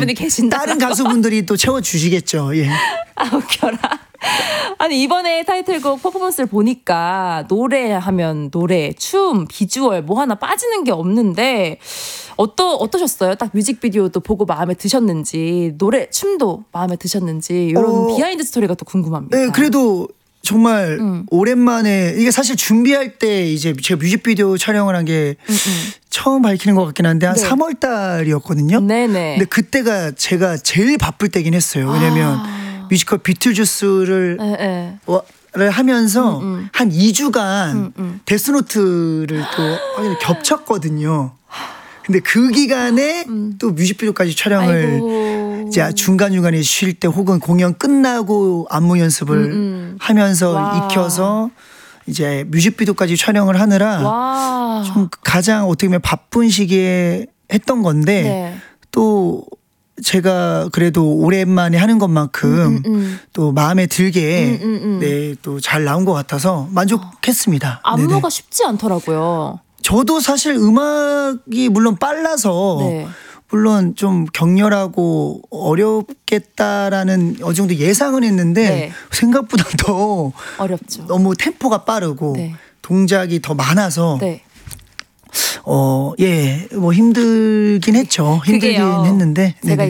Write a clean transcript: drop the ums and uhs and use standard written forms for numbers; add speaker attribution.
Speaker 1: 분이 계신다.
Speaker 2: 다른 가수분들이 또 채워주시겠죠. 예.
Speaker 1: 아, 웃겨라. 아니, 이번에 타이틀곡 퍼포먼스를 보니까 노래하면 노래, 춤, 비주얼 뭐 하나 빠지는 게 없는데 어떠셨어요? 딱 뮤직비디오도 보고 마음에 드셨는지, 노래, 춤도 마음에 드셨는지 이런 비하인드 스토리가 또 궁금합니다.
Speaker 2: 네, 그래도 정말 오랜만에 이게 사실 준비할 때 이제 제가 뮤직비디오 촬영을 한 게 처음 밝히는 것 같긴 한데 한 3월 달이었거든요.
Speaker 1: 네네.
Speaker 2: 근데 그때가 제가 제일 바쁠 때긴 했어요. 왜냐면 뮤지컬 비틀주스를 하면서 한 2주간 데스노트를 또 겹쳤거든요. 근데 그 기간에 또 뮤직비디오까지 촬영을 이제 중간중간에 쉴 때 혹은 공연 끝나고 안무 연습을 하면서 익혀서 이제 뮤직비디오까지 촬영을 하느라 좀 가장 어떻게 보면 바쁜 시기에 했던 건데 또 제가 그래도 오랜만에 하는 것만큼 또 마음에 들게 네, 또 잘 나온 것 같아서 만족했습니다.
Speaker 1: 안무가
Speaker 2: 네네.
Speaker 1: 쉽지 않더라고요.
Speaker 2: 저도 사실 음악이 물론 빨라서 물론 좀 격렬하고 어렵겠다라는 어느 정도 예상은 했는데 생각보다 더
Speaker 1: 어렵죠.
Speaker 2: 너무 템포가 빠르고 동작이 더 많아서 예, 뭐 힘들긴 했죠. 힘들긴 했는데
Speaker 1: 제가